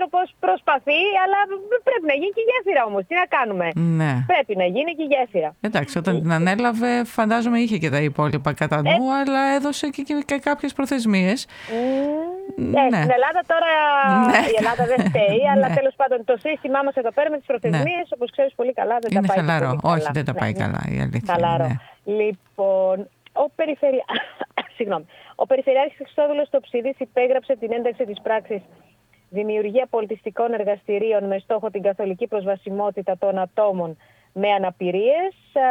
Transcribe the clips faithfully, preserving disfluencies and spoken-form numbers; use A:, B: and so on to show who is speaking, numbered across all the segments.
A: άνθρωπος προσπαθεί, αλλά πρέπει να γίνει και η γέφυρα όμως. Τι να κάνουμε.
B: Ναι.
A: Πρέπει να γίνει και η γέφυρα.
B: Εντάξει, όταν την ανέλαβε, φαντάζομαι είχε και τα υπόλοιπα κατά νου, ε... αλλά έδωσε και, και, και κάποιες προθεσμίες.
A: Mm, ναι. ναι, στην Ελλάδα τώρα ναι. η Ελλάδα δεν φταίει, αλλά ναι. τέλος πάντων το σύστημά μας εδώ πέρα με τις προθεσμίες, ναι. όπως ξέρεις πολύ καλά, δεν
B: είναι
A: τα πάει
B: χαλαρό.
A: Πολύ
B: Όχι,
A: καλά.
B: δεν τα πάει ναι. καλά, η αλήθεια.
A: Χαλαρό. Ναι. Λοιπόν, ο, περιφερεια... ο Περιφερειάρχης Χριστόδουλος Τοψίδης υπέγραψε την ένταξη της πράξης δημιουργία πολιτιστικών εργαστηρίων με στόχο την καθολική προσβασιμότητα των ατόμων με αναπηρίες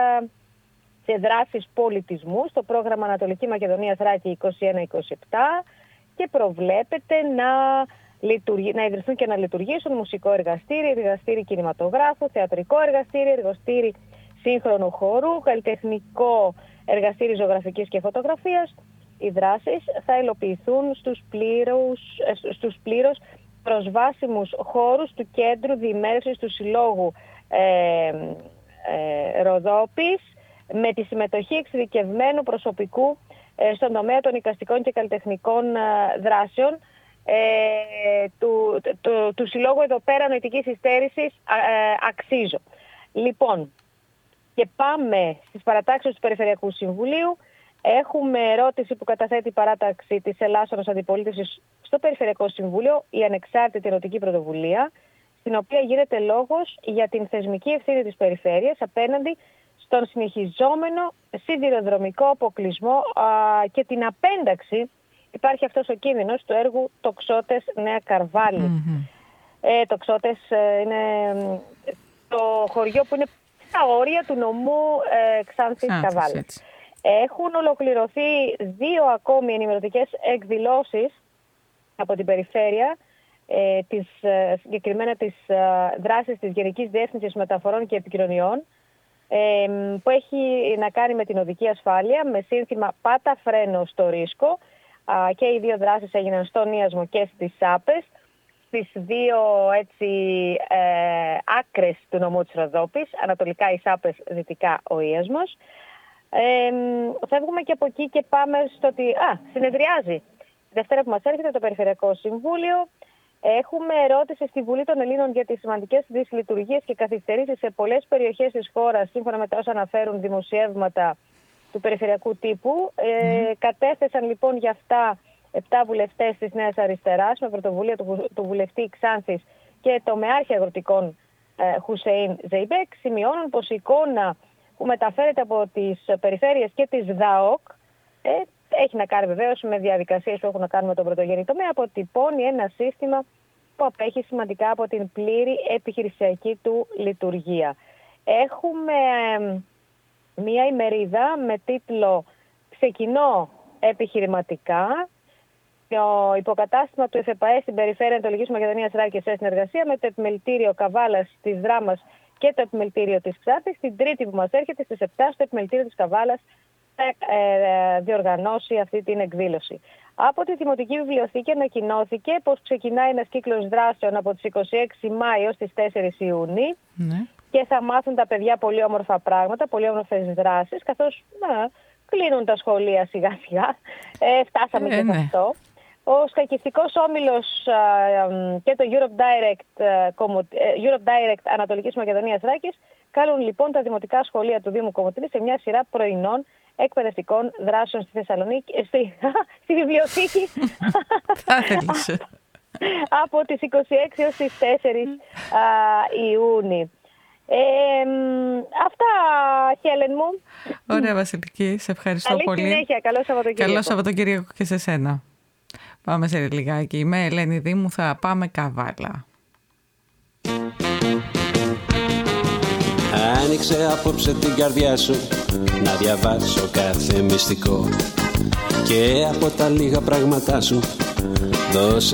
A: σε δράσεις πολιτισμού στο πρόγραμμα Ανατολική Μακεδονία Θράκη είκοσι ένα είκοσι επτά και προβλέπεται να, λειτουργεί, να ιδρυθούν και να λειτουργήσουν μουσικό εργαστήρι, εργαστήρι κινηματογράφου, θεατρικό εργαστήρι, εργαστήρι σύγχρονου χώρου, καλλιτεχνικό εργαστήρι ζωγραφικής και φωτογραφίας. Οι δράσεις θα υλοποιηθούν στους, πλήρους, στους πλήρως προσβάσιμους χώρους του Κέντρου Διημέρευσης του Συλλόγου ε, ε, Ροδόπης με τη συμμετοχή εξειδικευμένου προσωπικού ε, στον τομέα των εικαστικών και καλλιτεχνικών ε, δράσεων ε, του, του, του, του Συλλόγου εδώ πέρα νοητικής υστέρησης ε, Αξίζω. Λοιπόν, και πάμε στις παρατάξεις του Περιφερειακού Συμβουλίου. Έχουμε ερώτηση που καταθέτει η παράταξη της Ελλάσσονος Αντιπολίτευσης στο Περιφερειακό Συμβούλιο, η Ανεξάρτητη Ερωτική Πρωτοβουλία, στην οποία γίνεται λόγος για την θεσμική ευθύνη της Περιφέρειας απέναντι στον συνεχιζόμενο σιδηροδρομικό αποκλεισμό α, και την απένταξη. Υπάρχει αυτός ο κίνδυνος του έργου Τοξότες Νέα Καρβάλη. Mm-hmm. Ε, Τοξότες ε, είναι το χωριό που είναι στα όρια του νομού ε, Ξάνθης Καβάλας. Έχουν ολοκληρωθεί δύο ακόμη ενημερωτικές εκδηλώσεις από την περιφέρεια, ε, της, συγκεκριμένα της ε, δράσης της Γενικής Διεύθυνσης Μεταφορών και Επικοινωνιών, ε, που έχει να κάνει με την οδική ασφάλεια, με σύνθημα «Πάτα φρένο στο ρίσκο». Α, και οι δύο δράσεις έγιναν στον Ίασμο και στις Σάπες, στις δύο έτσι, ε, άκρες του νομού της Ροδόπης, ανατολικά οι Σάπες, δυτικά ο Ίασμος. Ε, φεύγουμε και από εκεί και πάμε στο ότι α, συνεδριάζει. Δευτέρα που μας έρχεται το Περιφερειακό Συμβούλιο. Έχουμε ερώτηση στη Βουλή των Ελλήνων για τις σημαντικές δυσλειτουργίες και καθυστερήσεις σε πολλές περιοχές της χώρας, σύμφωνα με τα όσα αναφέρουν δημοσιεύματα του περιφερειακού τύπου. Ε, mm. Κατέθεσαν λοιπόν για αυτά επτά βουλευτές της Νέας Αριστεράς με πρωτοβουλία του, του βουλευτή Ξάνθης και το μεάρχη αγροτικών ε, Χουσέιν Ζεϊμπέκ. Σημειώνουν πως η εικόνα που μεταφέρεται από τις περιφέρειες και τις ΔΑΟΚ ε, έχει να κάνει βεβαίως με διαδικασίες που έχουν να κάνουν με τον πρωτογενή τομέα, αποτυπώνει ένα σύστημα που απέχει σημαντικά από την πλήρη επιχειρησιακή του λειτουργία. Έχουμε ε, μία ημερίδα με τίτλο «Ξεκινώ επιχειρηματικά», το υποκατάστημα του ΕΦΕΠΑΕ στην περιφέρεια Ανατολικής Μακεδονίας Θράκης σε συνεργασία με το επιμελητήριο Καβάλας της Δράμας και το επιμελητήριο της Ξάνθης. Την Τρίτη που μας έρχεται στις επτά στο επιμελητήριο της Καβάλας θα ε, διοργανώσει αυτή την εκδήλωση. Από τη Δημοτική Βιβλιοθήκη ανακοινώθηκε πως ξεκινάει ένας κύκλος δράσεων από τις είκοσι έξι Μάη ως τις τέσσερις Ιουνίου ναι. και θα μάθουν τα παιδιά πολύ όμορφα πράγματα, πολύ όμορφες δράσεις, καθώς να, κλείνουν τα σχολεία σιγά σιγά. Ε, φτάσαμε ε, και σε ναι. αυτό. Ο σκακιστικός όμιλος uh, και το Europe Direct, uh, Europe Direct Ανατολικής Μακεδονίας Θράκης κάνουν λοιπόν τα δημοτικά σχολεία του Δήμου Κομοτηνής σε μια σειρά πρωινών εκπαιδευτικών δράσεων στη Θεσσαλονίκη, στη, στη βιβλιοθήκη από τις είκοσι έξι έως τις τέσσερις uh, Ιούνιου. Ε, αυτά, Χέλεν μου.
B: Ωραία, Βασιλική, σε ευχαριστώ
A: Καλή
B: πολύ.
A: Καλή συνέχεια, καλό Σαββατοκύριακο.
B: Καλό Σαββατοκύριακο και σε σένα. Πάμε σε λιγάκι. Με Ελένη Δήμου θα πάμε Καβάλα.
C: Άνοιξε απόψε την καρδιά σου να διαβάσω κάθε μυστικό και από τα λίγα πράγματά σου δώσε